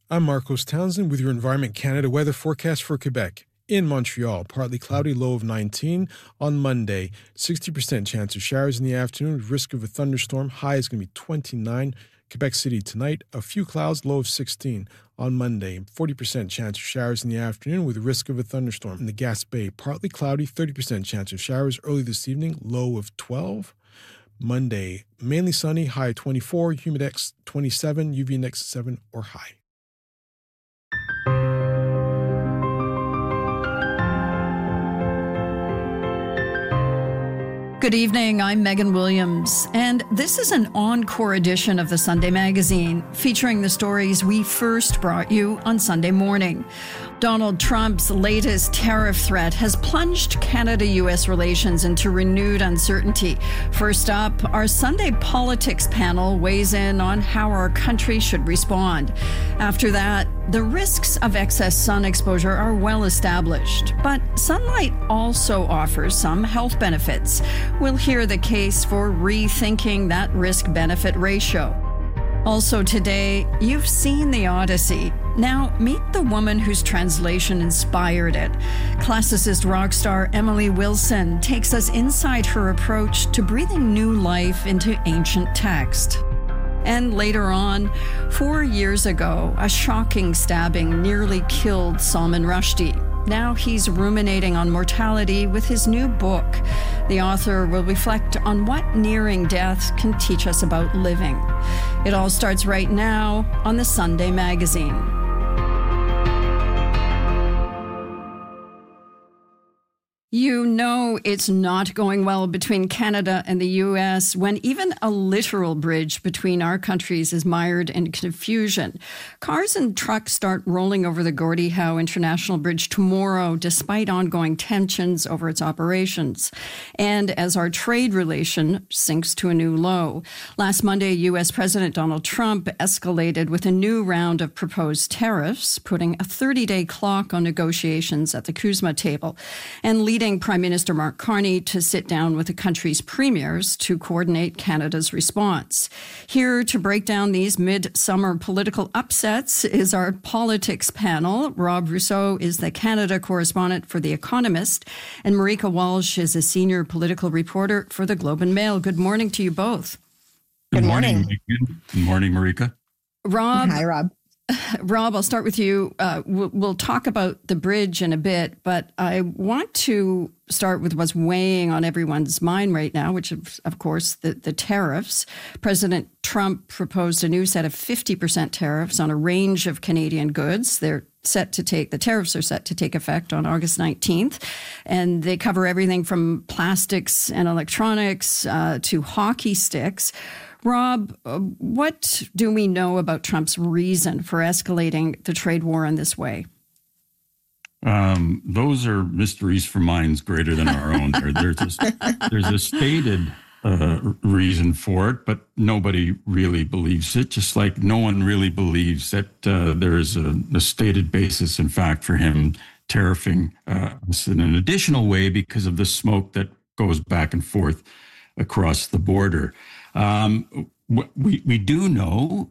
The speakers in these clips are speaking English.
I'm Marcos Townsend with your Environment Canada weather forecast for Quebec. In Montreal, partly cloudy, low of 19. On Monday, 60% chance of showers in the afternoon with risk of a thunderstorm. High is going to be 29. Quebec City tonight, a few clouds, low of 16. On Monday, 40% chance of showers in the afternoon with risk of a thunderstorm. In the Gaspé, partly cloudy, 30% chance of showers early this evening, low of 12. Monday, mainly sunny, high 24, humidex 27, UV index 7 or high. Good evening, I'm Megan Williams, and this is an encore edition of the Sunday Magazine, featuring the stories we first brought you on Sunday morning. Donald Trump's latest tariff threat has plunged Canada-U.S. relations into renewed uncertainty. First up, our Sunday politics panel weighs in on how our country should respond. After that, the risks of excess sun exposure are well established, but sunlight also offers some health benefits. We'll hear the case for rethinking that risk-benefit ratio. Also today, you've seen The Odyssey. Now, meet the woman whose translation inspired it. Classicist rock star Emily Wilson takes us inside her approach to breathing new life into ancient text. And later on, 4 years ago, a shocking stabbing nearly killed Salman Rushdie. Now he's ruminating on mortality with his new book. The author will reflect on what nearing death can teach us about living. It all starts right now on the Sunday Magazine. You know it's not going well between Canada and the U.S. when even a literal bridge between our countries is mired in confusion. Cars and trucks start rolling over the Gordie Howe International Bridge tomorrow, despite ongoing tensions over its operations. And as our trade relation sinks to a new low. Last Monday, U.S. President Donald Trump escalated with a new round of proposed tariffs, putting a 30-day clock on negotiations at the CUSMA table, and leading Prime Minister Mark Carney to sit down with the country's premiers to coordinate Canada's response. Here to break down these midsummer political upsets is our politics panel. Rob Rousseau is the Canada correspondent for The Economist, and Marika Walsh is a senior political reporter for the Globe and Mail. Good morning to you both. Good morning. Good morning, Marika. Rob. Hi, Rob. Rob, I'll start with you. We'll talk about the bridge in a bit, but I want to start with what's weighing on everyone's mind right now, which is, of course, the tariffs. President Trump proposed a new set of 50% tariffs on a range of Canadian goods. The tariffs are set to take effect on August 19th, and they cover everything from plastics and electronics to hockey sticks. Rob, what do we know about Trump's reason for escalating the trade war in this way? Those are mysteries for minds greater than our own. There's a stated reason for it, but nobody really believes it, just like no one really believes that there is a stated basis, in fact, for him tariffing us in an additional way because of the smoke that goes back and forth across the border. We do know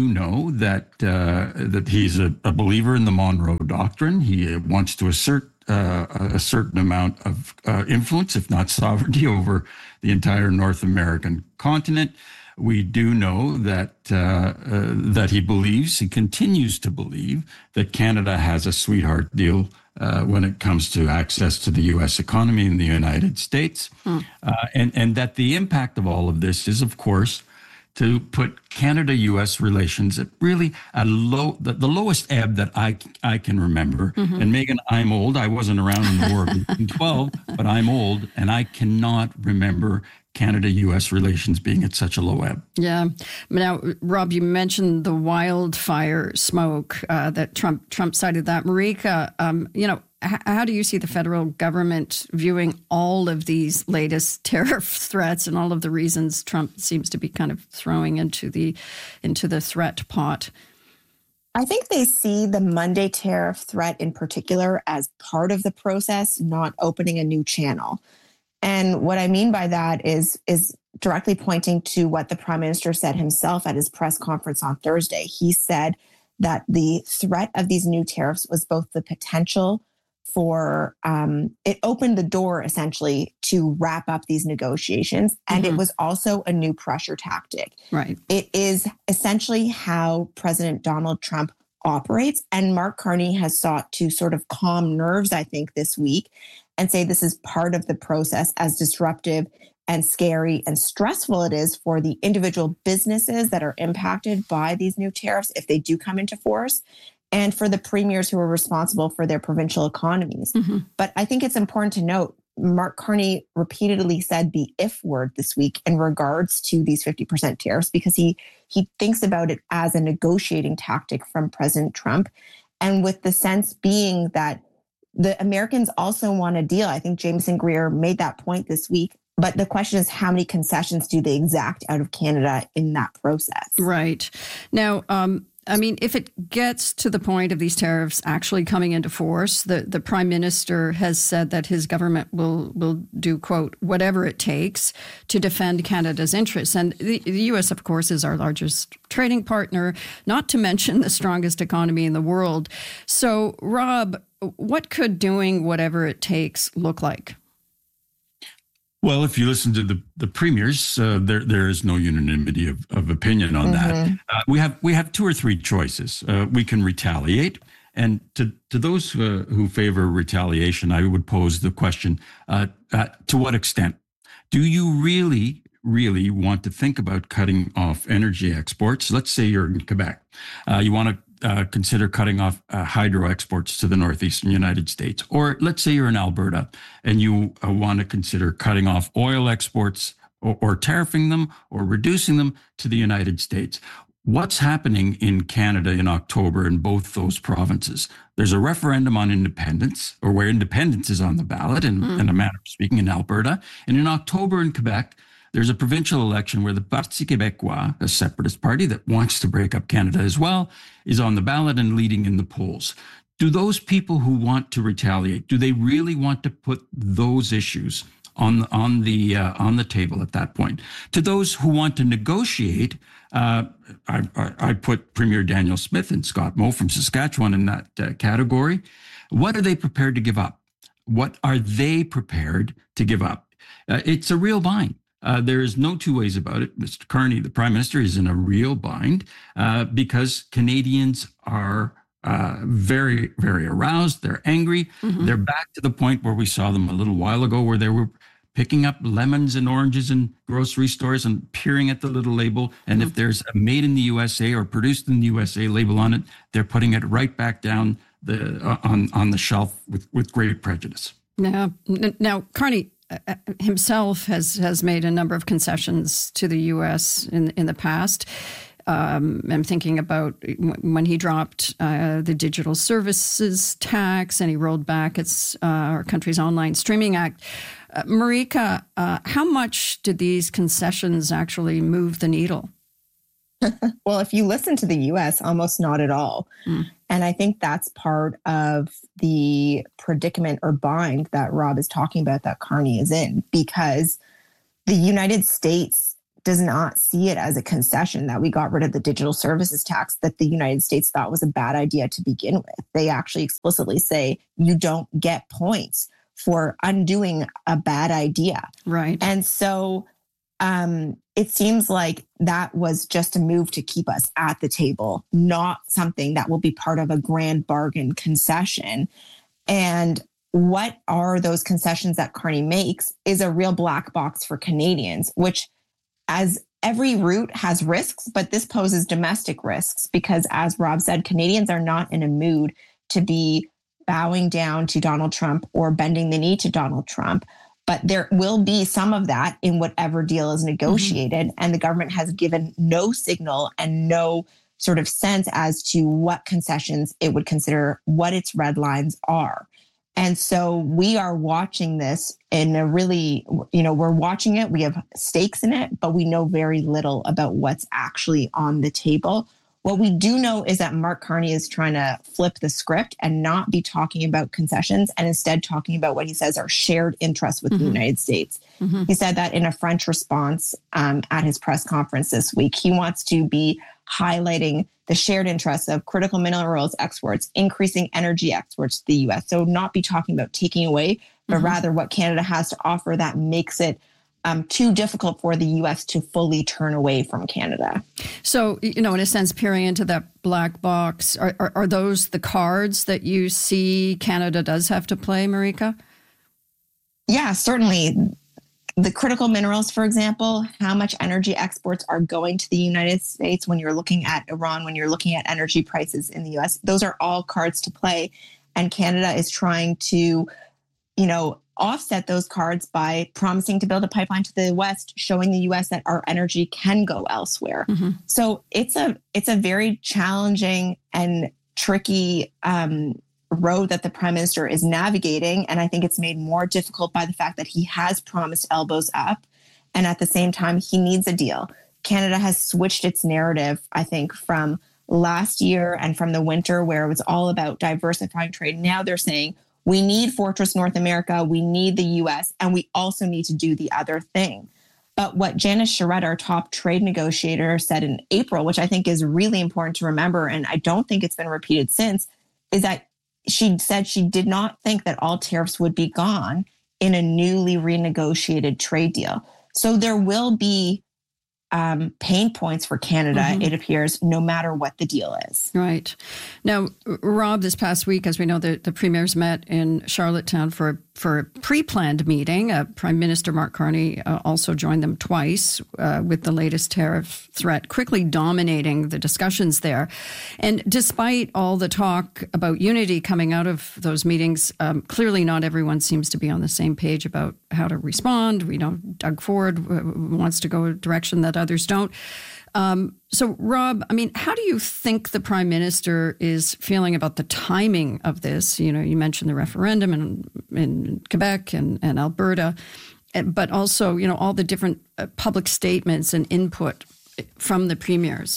that he's a believer in the Monroe Doctrine. He wants to assert a certain amount of influence, if not sovereignty, over the entire North American continent. We do know that he continues to believe that Canada has a sweetheart deal when it comes to access to the U.S. economy in the United States, and that the impact of all of this is, of course, to put Canada-U.S. relations at really the lowest ebb that I can remember. Mm-hmm. And Megan, I'm old. I wasn't around in the War of 1812, but I'm old, and I cannot remember Canada-U.S. relations being at such a low ebb. Yeah. Now, Rob, you mentioned the wildfire smoke that Trump cited that. Marika, how do you see the federal government viewing all of these latest tariff threats and all of the reasons Trump seems to be kind of throwing into the threat pot? I think they see the Monday tariff threat in particular as part of the process, not opening a new channel. And what I mean by that is directly pointing to what the Prime Minister said himself at his press conference on Thursday. He said that the threat of these new tariffs was both the potential for, it opened the door essentially to wrap up these negotiations. And it was also a new pressure tactic. Right. It is essentially how President Donald Trump operates. And Mark Carney has sought to sort of calm nerves, I think, this week and say this is part of the process, as disruptive and scary and stressful it is for the individual businesses that are impacted by these new tariffs if they do come into force, and for the premiers who are responsible for their provincial economies. But I think it's important to note, Mark Carney repeatedly said the if word this week in regards to these 50% tariffs, because he thinks about it as a negotiating tactic from President Trump. And with the sense being that the Americans also want a deal. I think Jameson Greer made that point this week. But the question is, how many concessions do they exact out of Canada in that process? Right. Now, I mean, if it gets to the point of these tariffs actually coming into force, the Prime Minister has said that his government will do, quote, whatever it takes to defend Canada's interests. And the U.S., of course, is our largest trading partner, not to mention the strongest economy in the world. So, Rob, what could doing whatever it takes look like? Well, if you listen to the premiers, there is no unanimity of opinion on that. We have two or three choices. We can retaliate, and to those who favor retaliation, I would pose the question: to what extent? Do you really want to think about cutting off energy exports? Let's say you're in Quebec, you want to consider cutting off hydro exports to the northeastern United States. Or let's say you're in Alberta and you want to consider cutting off oil exports or tariffing them or reducing them to the United States. What's happening in Canada in October in both those provinces? There's a referendum on independence, or where independence is on the ballot, in a manner of speaking, in Alberta. And in October in Quebec, there's a provincial election where the Parti Québécois, a separatist party that wants to break up Canada as well, is on the ballot and leading in the polls. Do those people who want to retaliate, do they really want to put those issues on the table at that point? To those who want to negotiate, I put Premier Daniel Smith and Scott Moe from Saskatchewan in that category. What are they prepared to give up? What are they prepared to give up? It's a real bind. There is no two ways about it. Mr. Carney, the Prime Minister, is in a real bind because Canadians are very, very aroused. They're angry. They're back to the point where we saw them a little while ago, where they were picking up lemons and oranges in grocery stores and peering at the little label. And if there's a made in the USA or produced in the USA label on it, they're putting it right back down on the shelf with great prejudice. Now, Carney himself has made a number of concessions to the U.S. in the past. I'm thinking about when he dropped the digital services tax and he rolled back our country's online streaming act. Marika, how much did these concessions actually move the needle? Well, if you listen to the U.S., almost not at all. And I think that's part of the predicament or bind that Rob is talking about that Carney is in, because the United States does not see it as a concession that we got rid of the digital services tax that the United States thought was a bad idea to begin with. They actually explicitly say you don't get points for undoing a bad idea. Right. And so it seems like that was just a move to keep us at the table, not something that will be part of a grand bargain concession. And what are those concessions that Carney makes is a real black box for Canadians, which, as every route has risks, but this poses domestic risks because, as Rob said, Canadians are not in a mood to be bowing down to Donald Trump or bending the knee to Donald Trump. But there will be some of that in whatever deal is negotiated. And the government has given no signal and no sort of sense as to what concessions it would consider, what its red lines are. And so we are watching this in a really, we're watching it. We have stakes in it, but we know very little about what's actually on the table. What we do know is that Mark Carney is trying to flip the script and not be talking about concessions and instead talking about what he says are shared interests with the United States. He said that in a French response at his press conference this week. He wants to be highlighting the shared interests of critical minerals exports, increasing energy exports to the U.S. So not be talking about taking away, but rather what Canada has to offer that makes it too difficult for the U.S. to fully turn away from Canada. So, in a sense, peering into that black box, are those the cards that you see Canada does have to play, Marika? Yeah, certainly. The critical minerals, for example, how much energy exports are going to the United States when you're looking at Iran, when you're looking at energy prices in the U.S., those are all cards to play. And Canada is trying to, offset those cards by promising to build a pipeline to the West, showing the U.S. that our energy can go elsewhere. So it's a very challenging and tricky road that the Prime Minister is navigating. And I think it's made more difficult by the fact that he has promised elbows up. And at the same time, he needs a deal. Canada has switched its narrative, I think, from last year and from the winter where it was all about diversifying trade. Now they're saying, we need Fortress North America, we need the U.S., and we also need to do the other thing. But what Janice Charette, our top trade negotiator, said in April, which I think is really important to remember, and I don't think it's been repeated since, is that she said she did not think that all tariffs would be gone in a newly renegotiated trade deal. So there will be pain points for Canada, it appears, no matter what the deal is. Right. Now, Rob, this past week, as we know, the premiers met in Charlottetown for a pre-planned meeting. Prime Minister Mark Carney also joined them twice with the latest tariff threat, quickly dominating the discussions there. And despite all the talk about unity coming out of those meetings, clearly not everyone seems to be on the same page about how to respond. We know Doug Ford wants to go a direction that others don't. So, Rob, how do you think the Prime Minister is feeling about the timing of this? You mentioned the referendum in Quebec and Alberta, but also, all the different public statements and input from the premiers.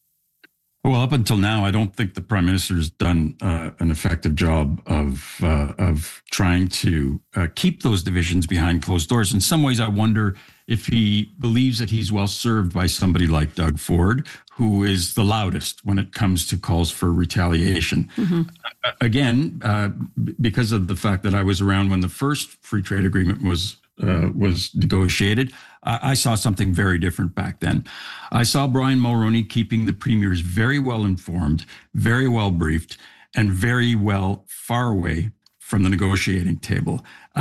Well, up until now, I don't think the Prime Minister's done an effective job of trying to keep those divisions behind closed doors. In some ways, I wonder if he believes that he's well served by somebody like Doug Ford, who is the loudest when it comes to calls for retaliation. Again, because of the fact that I was around when the first free trade agreement was negotiated, I saw something very different back then. I saw Brian Mulroney keeping the premiers very well informed, very well briefed, and very well far away from the negotiating table.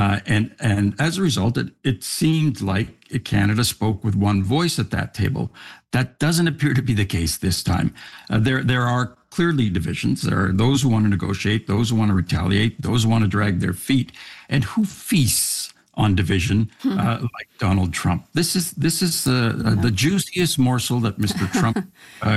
And as a result, it seemed like Canada spoke with one voice at that table. That doesn't appear to be the case this time. There are clearly divisions. There are those who want to negotiate, those who want to retaliate, those who want to drag their feet, and who feasts on division like Donald Trump. This is the juiciest morsel that Mr. Trump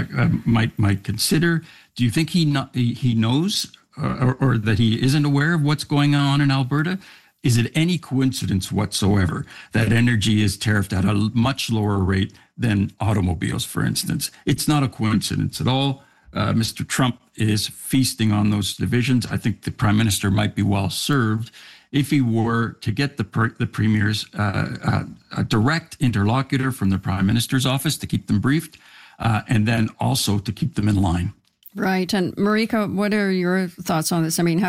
might consider. Do you think he knows or that he isn't aware of what's going on in Alberta? Is it any coincidence whatsoever that energy is tariffed at a much lower rate than automobiles, for instance? It's not a coincidence at all. Mr. Trump is feasting on those divisions. I think the Prime Minister might be well served if he were to get the Premier's a direct interlocutor from the Prime Minister's office to keep them briefed, and then also to keep them in line. Right. And Marika, what are your thoughts on this? How